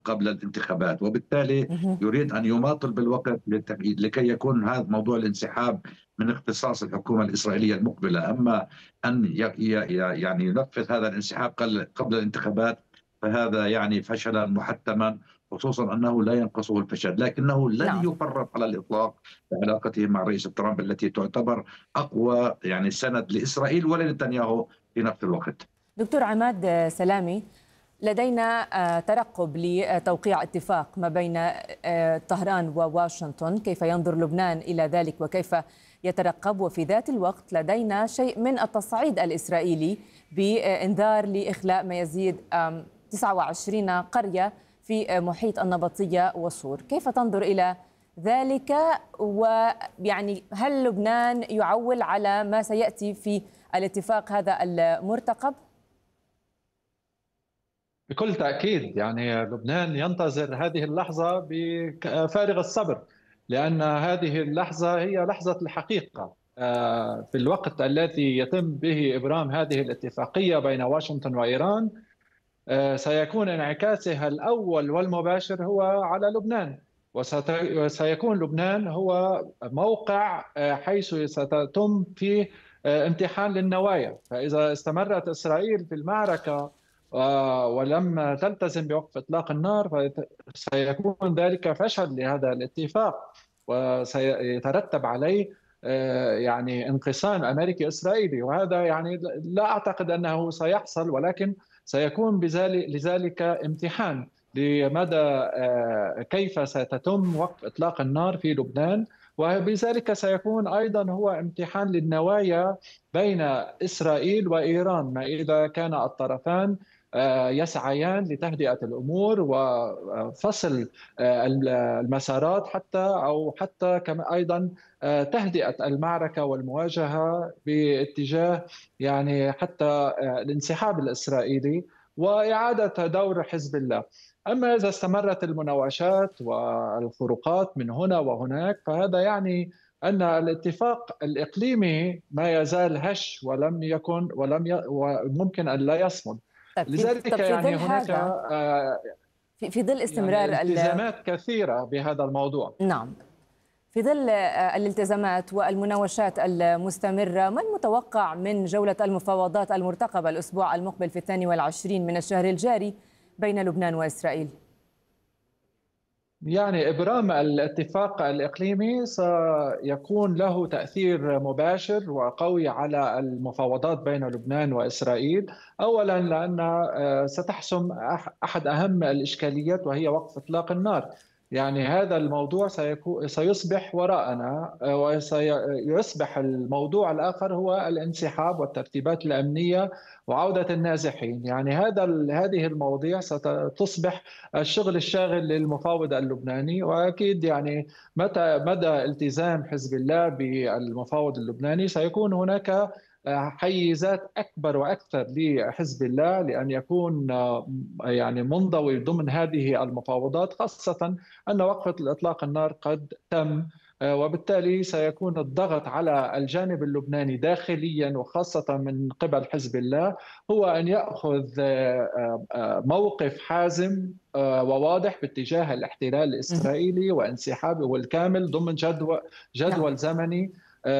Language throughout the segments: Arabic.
قبل الانتخابات، وبالتالي مهم. يريد أن يماطل بالوقت لكي يكون هذا موضوع الانسحاب من اختصاص الحكومة الإسرائيلية المقبلة. أما أن يعني ينفذ هذا الانسحاب قبل الانتخابات فهذا يعني فشلا محتما، خصوصا أنه لا ينقصه الفشل، لكنه لن نعم. يفرط على الإطلاق في علاقته مع الرئيس ترامب التي تعتبر أقوى يعني سند لإسرائيل ولنتنياهو في نفس الوقت. دكتور عماد سلامي، لدينا ترقب لتوقيع اتفاق ما بين طهران وواشنطن، كيف ينظر لبنان إلى ذلك وكيف يترقب؟ وفي ذات الوقت لدينا شيء من التصعيد الإسرائيلي بإنذار لإخلاء ما يزيد 29 قرية في محيط النبطية وصور. كيف تنظر إلى ذلك؟ ويعني هل لبنان يعول على ما سيأتي في الاتفاق هذا المرتقب؟ بكل تأكيد، يعني لبنان ينتظر هذه اللحظة بفارغ الصبر، لأن هذه اللحظة هي لحظة الحقيقة. في الوقت الذي يتم به إبرام هذه الاتفاقية بين واشنطن وإيران، سيكون انعكاسها الأول والمباشر هو على لبنان، وسيكون لبنان هو موقع حيث ستتم فيه امتحان للنوايا. فإذا استمرت إسرائيل في المعركة ولم تلتزم بوقف إطلاق النار، فسيكون ذلك فشل لهذا الاتفاق، وسيترتب عليه يعني انقسام أمريكي إسرائيلي، وهذا يعني لا أعتقد أنه سيحصل، ولكن سيكون لذلك امتحان لمدى كيف ستتم وقف إطلاق النار في لبنان، وبذلك سيكون أيضا هو امتحان للنوايا بين إسرائيل وإيران، ما إذا كان الطرفان يسعيان لتهدئة الأمور وفصل المسارات حتى كما أيضا تهدئة المعركة والمواجهة باتجاه يعني حتى الانسحاب الإسرائيلي وإعادة دور حزب الله. أما إذا استمرت المناوشات والخروقات من هنا وهناك، فهذا يعني أن الاتفاق الإقليمي ما يزال هش وممكن أن لا يصمد. طيب لذلك في يعني ظل هناك هذا، في ظل يعني استمرار التزامات كثيرة بهذا الموضوع. نعم، في ظل الالتزامات والمناوشات المستمرة، ما المتوقع من جولة المفاوضات المرتقبة الأسبوع المقبل في 22 من الشهر الجاري بين لبنان وإسرائيل؟ يعني إبرام الاتفاق الإقليمي سيكون له تأثير مباشر وقوي على المفاوضات بين لبنان وإسرائيل. أولا لأن ستحسم أحد أهم الإشكاليات، وهي وقف إطلاق النار. يعني هذا الموضوع سيصبح وراءنا، وسيصبح الموضوع الآخر هو الانسحاب والترتيبات الأمنية وعودة النازحين. يعني هذه المواضيع ستصبح الشغل الشاغل للمفاوض اللبناني، واكيد يعني مدى التزام حزب الله بالمفاوض اللبناني سيكون هناك حيزات اكبر واكثر لحزب الله لان يكون يعني منضوي ضمن هذه المفاوضات، خاصه ان وقف اطلاق النار قد تم، وبالتالي سيكون الضغط على الجانب اللبناني داخليا وخاصه من قبل حزب الله هو ان ياخذ موقف حازم وواضح باتجاه الاحتلال الإسرائيلي وانسحابه الكامل ضمن نعم. جدول زمني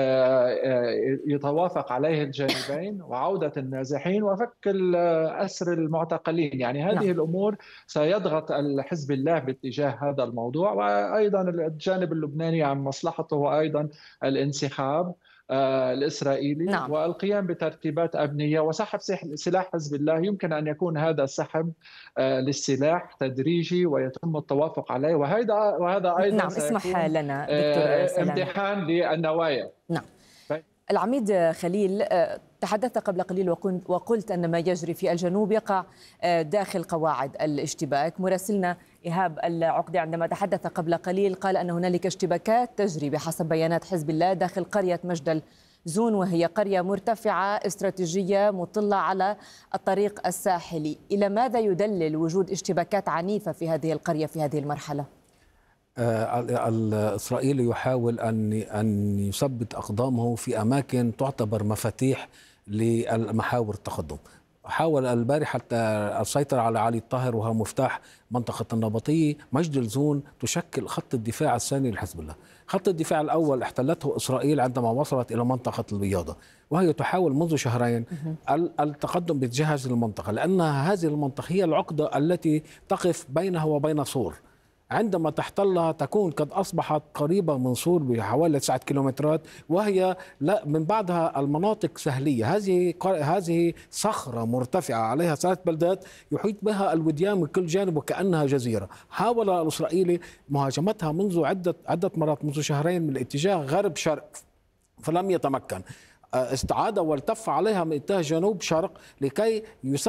يتوافق عليه الجانبين، وعودة النازحين وفك أسر المعتقلين. يعني نعم. هذه الأمور سيضغط الحزب الله باتجاه هذا الموضوع، وأيضا الجانب اللبناني عن مصلحته أيضا الانسحاب الإسرائيلي نعم. والقيام بترتيبات أمنية وسحب سلاح حزب الله. يمكن أن يكون هذا سحب للسلاح تدريجي ويتم التوافق عليه، وهذا أيضا نعم، اسمح سيكون لنا دكتور سلامي. امتحان للنوايا. نعم. العميد خليل، تحدثت قبل قليل وقلت أن ما يجري في الجنوب يقع داخل قواعد الاشتباك. مراسلنا إيهاب العقدي عندما تحدث قبل قليل قال أن هنالك اشتباكات تجري بحسب بيانات حزب الله داخل قرية مجدل زون، وهي قرية مرتفعة استراتيجية مطلة على الطريق الساحلي. إلى ماذا يدلل وجود اشتباكات عنيفة في هذه القرية في هذه المرحلة؟ الإسرائيل يحاول أن يثبت أقدامه في أماكن تعتبر مفاتيح للمحاور التقدم. حاول البارحة السيطرة على علي الطاهر وهو مفتاح منطقة النبطية. مجد الزون تشكل خط الدفاع الثاني لحزب الله. خط الدفاع الأول احتلته إسرائيل عندما وصلت إلى منطقة البياضة، وهي تحاول منذ شهرين التقدم باتجاه هذه المنطقة، لأن هذه المنطقة هي العقدة التي تقف بينها وبين سور. عندما تحتلها تكون قد أصبحت قريبة من سور بحوالي 9 كيلومترات، وهي لا من بعدها المناطق سهلية. هذه صخرة مرتفعة عليها 3 بلدات يحيط بها الوديان من كل جانب وكأنها جزيرة. حاول الإسرائيلي مهاجمتها منذ عدة مرات منذ شهرين من اتجاه غرب شرق فلم يتمكن. استعاد والتف عليها من اتجاه جنوب شرق لكي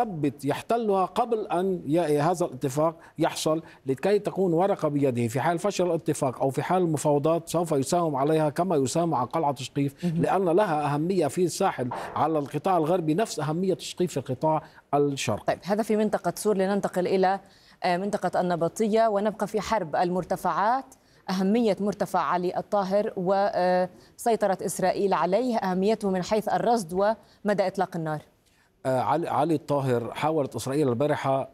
يحتلها قبل أن هذا الاتفاق يحصل، لكي تكون ورقة بيده. في حال فشل الاتفاق أو في حال المفاوضات سوف يساهم عليها كما يساهم على قلعة تشقيف، لأن لها أهمية في الساحل على القطاع الغربي نفس أهمية تشقيف في القطاع الشرقي. طيب، هذا في منطقة سور. لننتقل إلى منطقة النبطية ونبقى في حرب المرتفعات. أهمية مرتفع علي الطاهر وسيطرة إسرائيل عليه، أهميته من حيث الرصد ومدى إطلاق النار. علي الطاهر حاولت إسرائيل البارحة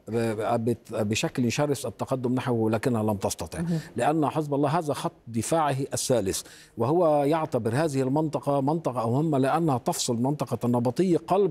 بشكل شرس التقدم نحوه لكنها لم تستطع، لأن حزب الله هذا خط دفاعه الثالث، وهو يعتبر هذه المنطقة منطقة مهمة لأنها تفصل منطقة النبطية قلب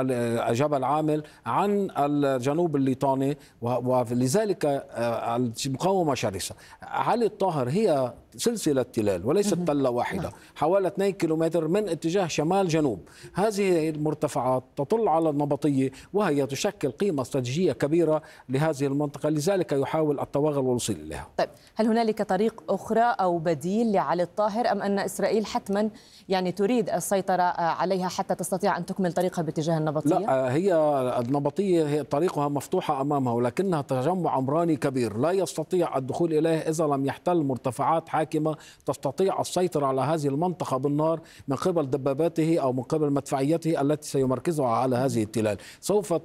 جبل عامل عن الجنوب الليطاني، ولذلك المقاومة شرسة. علي الطاهر هي سلسلة تلال وليست تلة واحدة، حوالي 2 كيلومتر من اتجاه شمال جنوب. هذه المرتفعات تطل على النبطية وهي تشكل قيمة استراتيجية كبيرة لهذه المنطقة، لذلك يحاول التوغل والوصول إليها. طيب، هل هنالك طريق أخرى أو بديل لعلي الطاهر، أم أن إسرائيل حتما تريد السيطرة عليها حتى تستطيع أن تكمل طريقها باتجاه النبطية؟ لا، هي النبطية هي طريقها مفتوحة أمامها، ولكنها تجمع عمراني كبير لا يستطيع الدخول إليه إذا لم يحتل مرتفعات حاكمة تستطيع السيطرة على هذه المنطقة بالنار من قبل دباباته أو من قبل مدفعيته التي سيمركزها على هذه التلال. سوف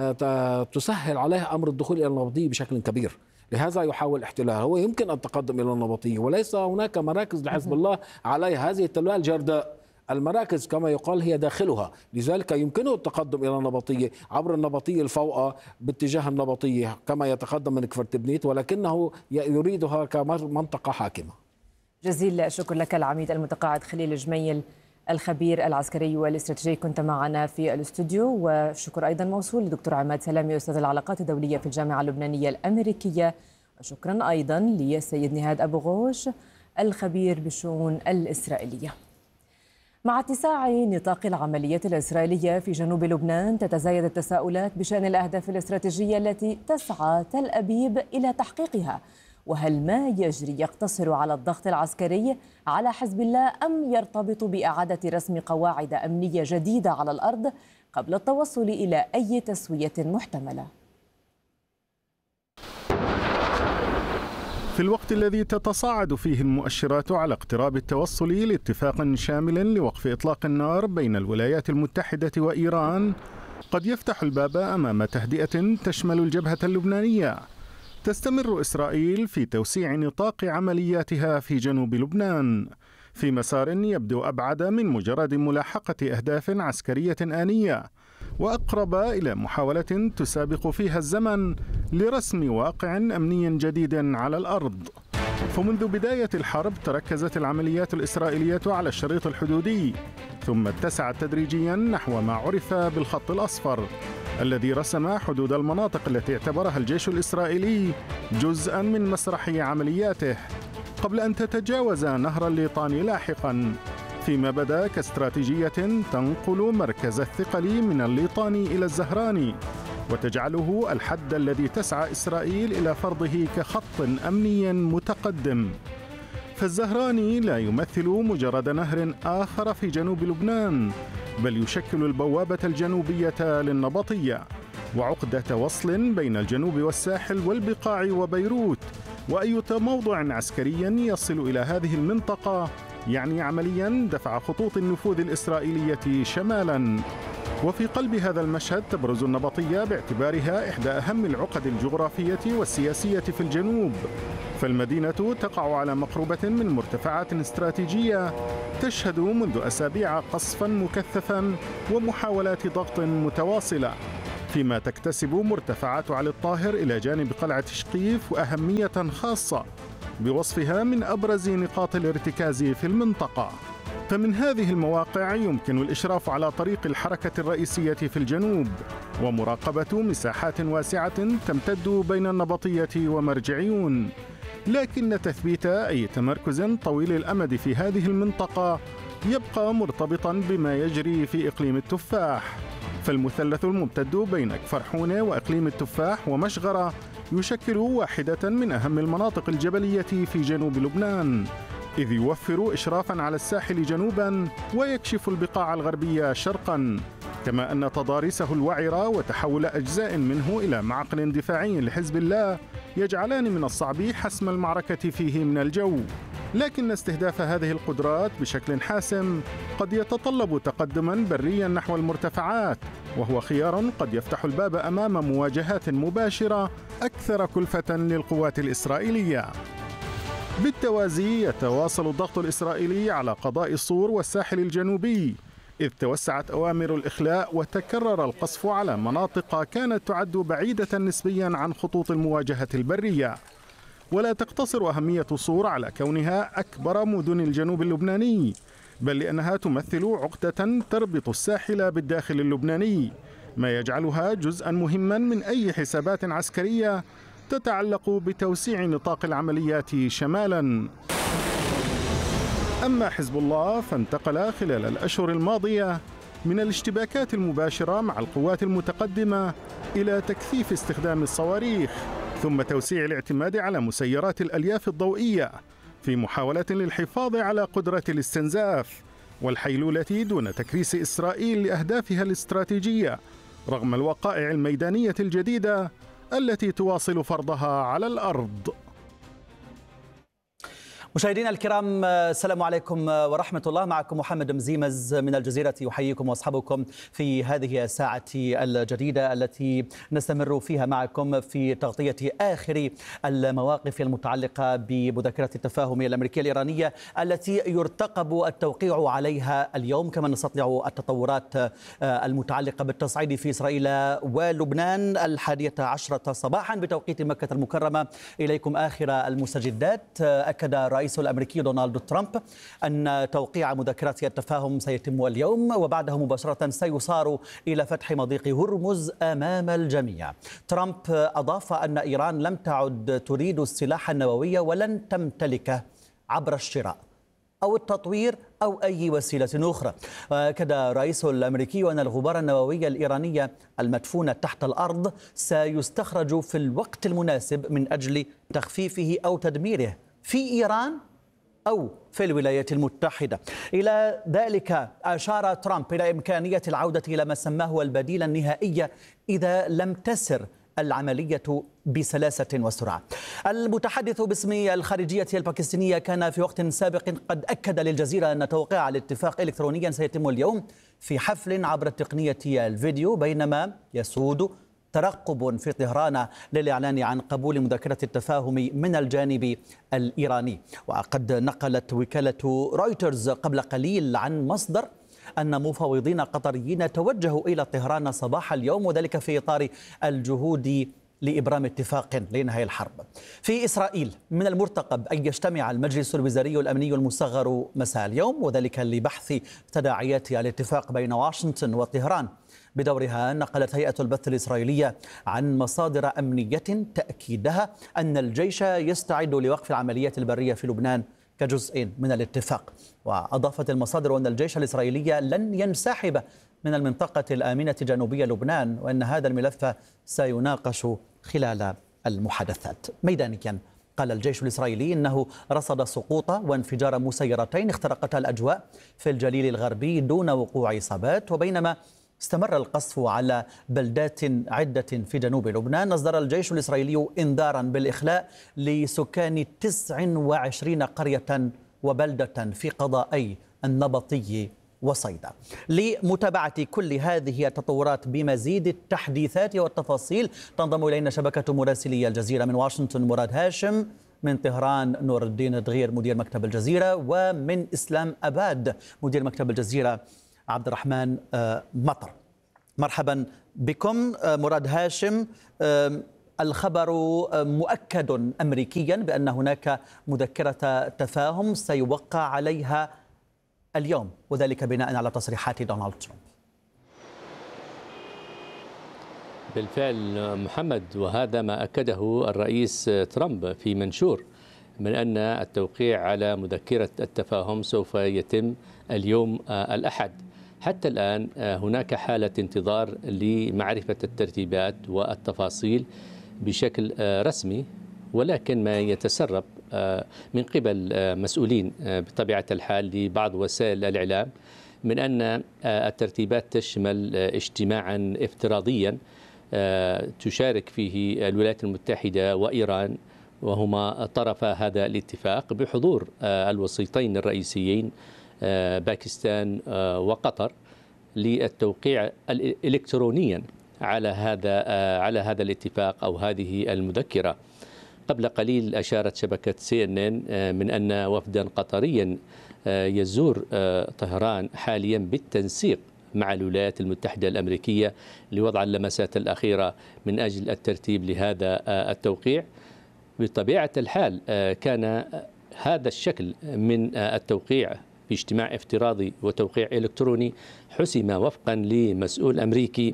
تسهل عليه أمر الدخول إلى النبطية بشكل كبير، لهذا يحاول احتلالها. هو يمكن التقدم إلى النبطية وليس هناك مراكز لحزب الله عليها. هذه التلال جرداء، المراكز كما يقال هي داخلها، لذلك يمكنه التقدم إلى النبطية عبر النبطية الفوقة باتجاه النبطية كما يتقدم من كفرتبنيت، ولكنه يريدها كمنطقة حاكمة. جزيل الشكر لك العميد المتقاعد خليل جميل، الخبير العسكري والاستراتيجي، كنت معنا في الاستوديو. والشكر أيضا موصول لدكتور عماد سلامي، أستاذ العلاقات الدولية في الجامعة اللبنانية الأمريكية. وشكرا أيضا لسيد نهاد أبو غوش، الخبير بالشؤون الإسرائيلية. مع اتساع نطاق العمليات الإسرائيلية في جنوب لبنان، تتزايد التساؤلات بشأن الأهداف الاستراتيجية التي تسعى تل أبيب إلى تحقيقها. وهل ما يجري يقتصر على الضغط العسكري على حزب الله، أم يرتبط بإعادة رسم قواعد أمنية جديدة على الأرض قبل التوصل إلى أي تسوية محتملة؟ في الوقت الذي تتصاعد فيه المؤشرات على اقتراب التوصل لاتفاق شامل لوقف إطلاق النار بين الولايات المتحدة وإيران، قد يفتح الباب أمام تهدئة تشمل الجبهة اللبنانية. تستمر إسرائيل في توسيع نطاق عملياتها في جنوب لبنان في مسار يبدو أبعد من مجرد ملاحقة أهداف عسكرية آنية، وأقرب إلى محاولة تسابق فيها الزمن لرسم واقع أمني جديد على الأرض. فمنذ بداية الحرب تركزت العمليات الإسرائيلية على الشريط الحدودي، ثم اتسعت تدريجيا نحو ما عرف بالخط الأصفر الذي رسم حدود المناطق التي اعتبرها الجيش الإسرائيلي جزءا من مسرح عملياته، قبل أن تتجاوز نهر الليطاني لاحقا، فيما بدا كاستراتيجية تنقل مركز الثقل من الليطاني إلى الزهراني، وتجعله الحد الذي تسعى إسرائيل إلى فرضه كخط أمني متقدم. فالزهراني لا يمثل مجرد نهر آخر في جنوب لبنان، بل يشكل البوابة الجنوبية للنبطية وعقدة وصل بين الجنوب والساحل والبقاع وبيروت. وأي موضع عسكري يصل إلى هذه المنطقة يعني عمليا دفع خطوط النفوذ الإسرائيلية شمالا. وفي قلب هذا المشهد تبرز النبطية باعتبارها إحدى أهم العقد الجغرافية والسياسية في الجنوب، فالمدينة تقع على مقربة من مرتفعات استراتيجية تشهد منذ أسابيع قصفا مكثفا ومحاولات ضغط متواصلة. فيما تكتسب مرتفعات علي الطاهر إلى جانب قلعة شقيف أهمية خاصة بوصفها من أبرز نقاط الارتكاز في المنطقة. فمن هذه المواقع يمكن الإشراف على طريق الحركة الرئيسية في الجنوب ومراقبة مساحات واسعة تمتد بين النبطية ومرجعيون، لكن تثبيت أي تمركز طويل الأمد في هذه المنطقة يبقى مرتبطا بما يجري في إقليم التفاح، فالمثلث الممتد بين كفرحونة وإقليم التفاح ومشغرة يشكل واحدة من أهم المناطق الجبلية في جنوب لبنان، إذ يوفر إشرافاً على الساحل جنوباً ويكشف البقاع الغربية شرقاً، كما أن تضاريسه الوعرة وتحول أجزاء منه إلى معقل دفاعي لحزب الله يجعلان من الصعب حسم المعركة فيه من الجو. لكن استهداف هذه القدرات بشكل حاسم قد يتطلب تقدماً برياً نحو المرتفعات، وهو خيار قد يفتح الباب أمام مواجهات مباشرة أكثر كلفة للقوات الإسرائيلية. بالتوازي يتواصل الضغط الإسرائيلي على قضاء صور والساحل الجنوبي، إذ توسعت أوامر الإخلاء وتكرر القصف على مناطق كانت تعد بعيدة نسبيا عن خطوط المواجهة البرية. ولا تقتصر أهمية صور على كونها أكبر مدن الجنوب اللبناني، بل لأنها تمثل عقدة تربط الساحل بالداخل اللبناني، ما يجعلها جزءا مهما من أي حسابات عسكرية تتعلق بتوسيع نطاق العمليات شمالا. أما حزب الله فانتقل خلال الأشهر الماضية من الاشتباكات المباشرة مع القوات المتقدمة إلى تكثيف استخدام الصواريخ، ثم توسيع الاعتماد على مسيرات الألياف الضوئية في محاولة للحفاظ على قدرة الاستنزاف والحيلولة دون تكريس إسرائيل لأهدافها الاستراتيجية رغم الوقائع الميدانية الجديدة التي تواصل فرضها على الأرض. مشاهدينا الكرام، السلام عليكم ورحمة الله. معكم محمد مزيمز من الجزيرة يحييكم وأصحابكم في هذه الساعة الجديدة التي نستمر فيها معكم في تغطية آخر المواقف المتعلقة بمذكرة التفاهم الأمريكية الإيرانية التي يرتقب التوقيع عليها اليوم، كما نستطلع التطورات المتعلقة بالتصعيد في إسرائيل ولبنان 11 صباحا بتوقيت مكة المكرمة. إليكم آخر المستجدات. أكد الرئيس الأمريكي دونالد ترامب أن توقيع مذكرة التفاهم سيتم اليوم، وبعده مباشرة سيصار إلى فتح مضيق هرمز أمام الجميع. ترامب أضاف أن إيران لم تعد تريد السلاح النووي ولن تمتلكه عبر الشراء أو التطوير أو أي وسيلة أخرى. وأكد الرئيس الأمريكي أن الغبار النووي الإيراني المدفون تحت الأرض سيستخرج في الوقت المناسب من أجل تخفيفه أو تدميره في إيران أو في الولايات المتحدة. إلى ذلك أشار ترامب إلى إمكانية العودة إلى ما سماه البديل النهائي إذا لم تسر العملية بسلاسة وسرعة. المتحدث باسم الخارجية الباكستانية كان في وقت سابق قد أكد للجزيرة أن توقيع الاتفاق إلكترونيا سيتم اليوم في حفل عبر التقنية الفيديو، بينما يسود ترقب في طهران للإعلان عن قبول مذكرة التفاهم من الجانب الإيراني. وقد نقلت وكالة رويترز قبل قليل عن مصدر أن مفاوضين قطريين توجهوا إلى طهران صباح اليوم، وذلك في إطار الجهود لإبرام اتفاق لإنهاء الحرب. في إسرائيل من المرتقب أن يجتمع المجلس الوزاري الأمني المصغر مساء اليوم، وذلك لبحث تداعيات الاتفاق بين واشنطن وطهران. بدورها نقلت هيئة البث الإسرائيلية عن مصادر أمنية تأكيدها أن الجيش يستعد لوقف العمليات البرية في لبنان كجزء من الاتفاق. وأضافت المصادر أن الجيش الإسرائيلي لن ينسحب من المنطقة الآمنة جنوبية لبنان، وأن هذا الملف سيناقش خلال المحادثات. ميدانيا قال الجيش الإسرائيلي إنه رصد سقوط وانفجار مسيرتين اخترقتا الأجواء في الجليل الغربي دون وقوع إصابات. وبينما استمر القصف على بلدات عدة في جنوب لبنان، أصدر الجيش الإسرائيلي إنذارا بالإخلاء لسكان 29 قرية وبلدة في قضائي النبطي وصيدا. لمتابعة كل هذه التطورات بمزيد التحديثات والتفاصيل تنضم إلينا شبكة مراسلي الجزيرة من واشنطن مراد هاشم، من طهران نور الدين دغير مدير مكتب الجزيرة، ومن إسلام أباد مدير مكتب الجزيرة عبد الرحمن مطر. مرحبا بكم. مراد هاشم، الخبر مؤكد أمريكيا بأن هناك مذكرة تفاهم سيوقع عليها اليوم، وذلك بناء على تصريحات دونالد ترامب. بالفعل محمد، وهذا ما أكده الرئيس ترامب في منشور من أن التوقيع على مذكرة التفاهم سوف يتم اليوم الأحد. حتى الآن هناك حالة انتظار لمعرفة الترتيبات والتفاصيل بشكل رسمي، ولكن ما يتسرب من قبل مسؤولين بطبيعة الحال لبعض وسائل الإعلام من أن الترتيبات تشمل اجتماعا افتراضيا تشارك فيه الولايات المتحدة وإيران، وهما طرفا هذا الاتفاق، بحضور الوسيطين الرئيسيين باكستان وقطر، للتوقيع إلكترونيا على هذا الاتفاق أو هذه المذكرة. قبل قليل أشارت شبكة CNN من أن وفدا قطريا يزور طهران حاليا بالتنسيق مع الولايات المتحدة الأمريكية لوضع اللمسات الأخيرة من أجل الترتيب لهذا التوقيع. بطبيعة الحال كان هذا الشكل من التوقيع في اجتماع افتراضي وتوقيع إلكتروني حسم وفقا لمسؤول أمريكي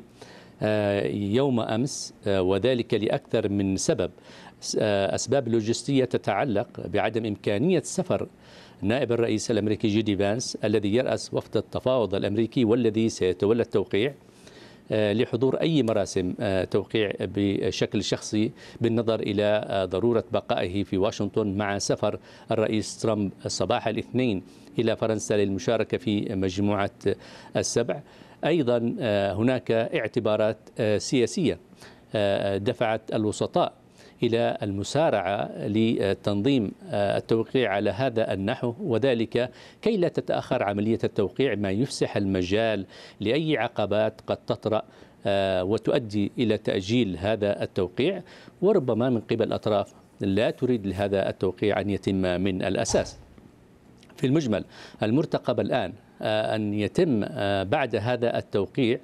يوم أمس، وذلك لأكثر من سبب. أسباب لوجستية تتعلق بعدم إمكانية سفر نائب الرئيس الأمريكي جيدي فانس الذي يرأس وفد التفاوض الأمريكي والذي سيتولى التوقيع لحضور أي مراسم توقيع بشكل شخصي، بالنظر إلى ضرورة بقائه في واشنطن مع سفر الرئيس ترامب صباح الاثنين إلى فرنسا للمشاركة في مجموعة السبع. أيضا هناك اعتبارات سياسية دفعت الوسطاء إلى المسارعة لتنظيم التوقيع على هذا النحو، وذلك كي لا تتأخر عملية التوقيع، ما يفسح المجال لأي عقبات قد تطرأ وتؤدي إلى تأجيل هذا التوقيع، وربما من قبل أطراف لا تريد لهذا التوقيع أن يتم من الأساس. في المجمل المرتقب الآن أن يتم بعد هذا التوقيع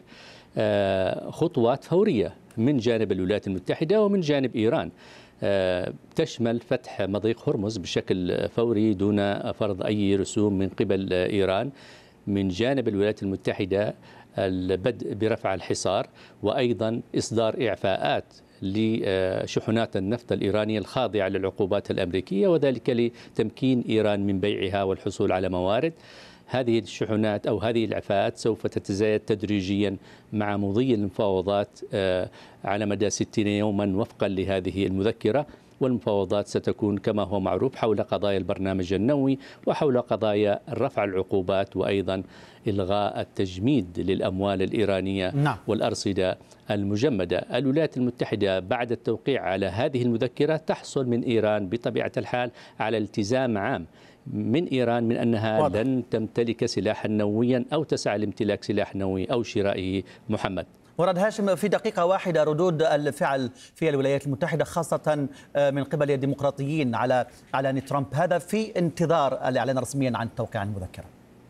خطوات فورية من جانب الولايات المتحدة ومن جانب إيران، تشمل فتح مضيق هرمز بشكل فوري دون فرض أي رسوم من قبل إيران. من جانب الولايات المتحدة البدء برفع الحصار، وأيضا إصدار إعفاءات لشحنات النفط الإيرانية الخاضعة للعقوبات الأمريكية، وذلك لتمكين إيران من بيعها والحصول على موارد. هذه الشحنات أو هذه الإعفاءات سوف تتزايد تدريجيا مع مضي المفاوضات على مدى 60 يوما وفقا لهذه المذكرة، والمفاوضات ستكون كما هو معروف حول قضايا البرنامج النووي وحول قضايا رفع العقوبات وأيضا إلغاء التجميد للأموال الإيرانية والأرصدة المجمدة. الولايات المتحدة بعد التوقيع على هذه المذكرة تحصل من إيران بطبيعة الحال على التزام عام من إيران من أنها لن تمتلك سلاحا نوويا أو تسعى لامتلاك سلاح نووي أو شرائه. محمد. مراد هاشم، في دقيقة واحدة ردود الفعل في الولايات المتحدة خاصة من قبل الديمقراطيين على إعلان ترامب هذا في انتظار الإعلان رسميا عن توقيع المذكرة.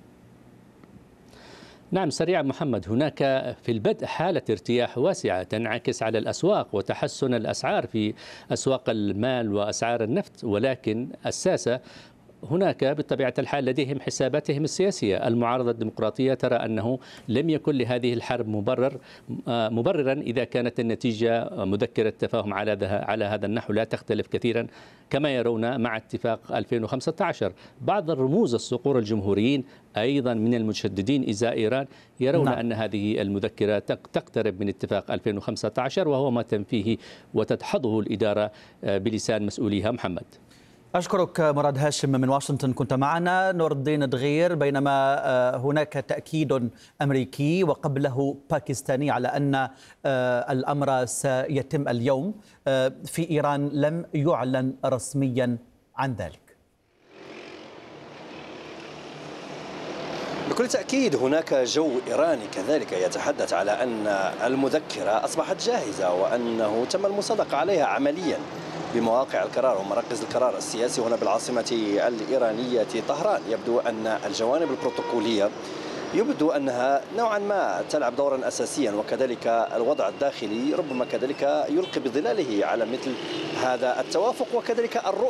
نعم سريعا محمد، هناك في البدء حالة ارتياح واسعة تنعكس على الأسواق وتحسن الأسعار في أسواق المال وأسعار النفط، ولكن الساسة هناك بطبيعة الحال لديهم حساباتهم السياسية. المعارضة الديمقراطية ترى أنه لم يكن لهذه الحرب مبررا إذا كانت النتيجة مذكرة تفاهم على هذا النحو لا تختلف كثيرا كما يرون مع اتفاق 2015. بعض الرموز الصقور الجمهوريين أيضا من المتشددين إزاء إيران يرون أن هذه المذكرة تقترب من اتفاق 2015، وهو ما تنفيه وتدحضه الإدارة بلسان مسؤوليها. محمد. أشكرك مراد هاشم من واشنطن، كنت معنا. نور الدين دغير، بينما هناك تأكيد أمريكي وقبله باكستاني على أن الأمر سيتم اليوم، في إيران لم يعلن رسميا عن ذلك. بكل تأكيد هناك جو إيراني كذلك يتحدث على أن المذكرة أصبحت جاهزة وأنه تم المصادقة عليها عمليا بمواقع القرار ومراكز القرار السياسي هنا بالعاصمة الإيرانية طهران. يبدو أن الجوانب البروتوكولية يبدو أنها نوعا ما تلعب دورا أساسيا، وكذلك الوضع الداخلي ربما كذلك يلقي بظلاله على مثل هذا التوافق، وكذلك الرؤية